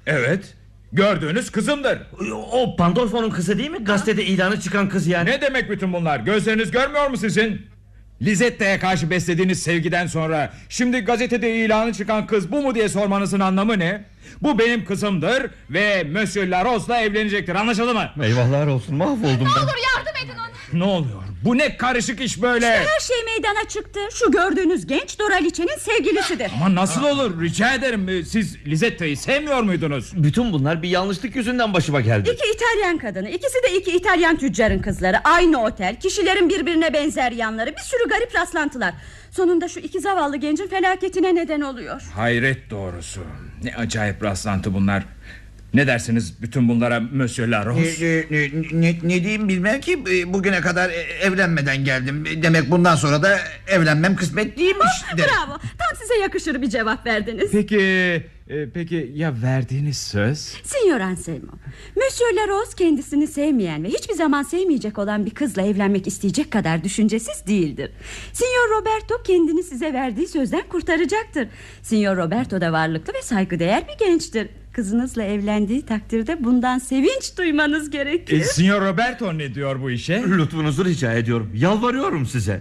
Evet, gördüğünüz kızımdır. O Pandolfo'nun kızı değil mi? Gazetede ilanı çıkan kız yani. Ne demek bütün bunlar? Gözleriniz görmüyor mu sizin? Lizetta'ya karşı beslediğiniz sevgiden sonra şimdi gazetede ilanı çıkan kız bu mu diye sormanızın anlamı ne? Bu benim kızımdır ve Monsieur Laros'la evlenecektir, anlaşıldı mı? Eyvahlar olsun, mahvoldum ben. Ne olur yardım edin ona. Ne oluyor? Bu ne karışık iş böyle? İşte her şey meydana çıktı. Şu gördüğünüz genç Doraliçe'nin sevgilisidir. Ama nasıl olur? Rica ederim, siz Lizetta'yı sevmiyor muydunuz? Bütün bunlar bir yanlışlık yüzünden başıma geldi. İki İtalyan kadını, ikisi de iki İtalyan tüccarın kızları. Aynı otel, kişilerin birbirine benzer yanları, bir sürü garip rastlantılar. Sonunda şu iki zavallı gencin felaketine neden oluyor. Hayret doğrusu. Ne acayip rastlantı bunlar. Ne dersiniz bütün bunlara Monsieur Laros? Ne diyeyim bilmem ki, bugüne kadar evlenmeden geldim. Demek bundan sonra da evlenmem kısmet değilmiş. Bravo, tam size yakışır bir cevap verdiniz. Peki ya verdiğiniz söz? Signor Anselmo, Monsieur Laros kendisini sevmeyen ve hiçbir zaman sevmeyecek olan bir kızla evlenmek isteyecek kadar düşüncesiz değildir. Signor Roberto kendini size verdiği sözden kurtaracaktır. Signor Roberto da varlıklı ve saygıdeğer bir gençtir. Kızınızla evlendiği takdirde bundan sevinç duymanız gerekir. Signor Roberto ne diyor bu işe? Lütfunuzu rica ediyorum, yalvarıyorum size.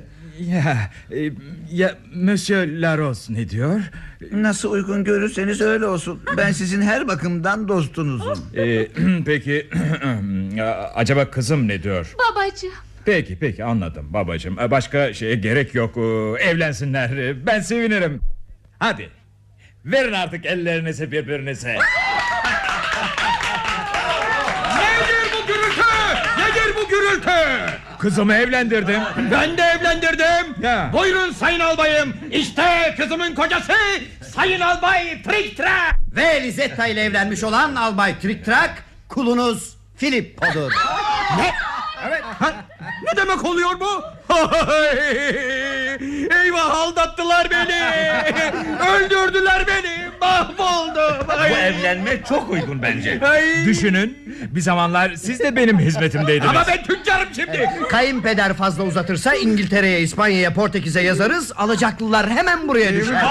Ya Monsieur Laros ne diyor? Nasıl uygun görürseniz öyle olsun. Ben sizin her bakımdan dostunuzum. Peki acaba kızım ne diyor? Babacığım. Peki anladım babacığım. Başka şeye gerek yok. Evlensinler. Ben sevinirim. Hadi verin artık ellerinizi birbirinize. Nedir bu gürültü? Nedir bu gürültü? Kızımı evlendirdim. Ben de evlendirdim. Ya. Buyurun sayın albayım. İşte kızımın kocası Sayın Albay Trick-Track. Ve Lisetta ile evlenmiş olan Albay Trick-Track kulunuz Filippo'dur. Ne? Evet. Ne demek oluyor bu? Eyvah, aldattılar beni. Öldürdüler beni. Mahvoldum. Bu evlenme çok uygun bence. Düşünün, bir zamanlar siz de benim hizmetimdeydiniz. Ama ben tüccarım şimdi. Kayınpeder fazla uzatırsa İngiltere'ye, İspanya'ya, Portekiz'e yazarız. Alacaklılar hemen buraya düşer.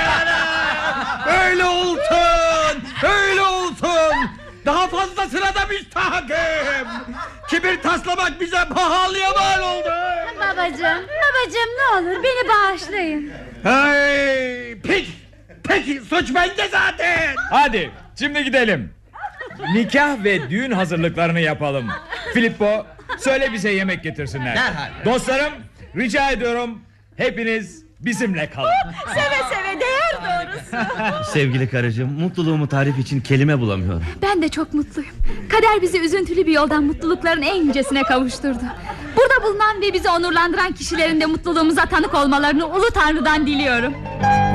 Öyle olsun. Öyle olsun. Daha fazlasına da müstahakım. Kibir taslamak bize pahalıya mal oldu. Babacığım ne olur beni bağışlayın. Peki suç bende zaten. Hadi şimdi gidelim. Nikah ve düğün hazırlıklarını yapalım. Filippo, söyle bize yemek getirsinler. Derhal. Dostlarım, rica ediyorum, hepiniz bizimle kalın. Seve seve, değer doğrusu. Sevgili karıcığım, mutluluğumu tarif için kelime bulamıyorum. Ben de çok mutluyum. Kader bizi üzüntülü bir yoldan mutlulukların en yücesine kavuşturdu. Burada bulunan ve bizi onurlandıran kişilerin de mutluluğumuza tanık olmalarını Ulu Tanrı'dan diliyorum.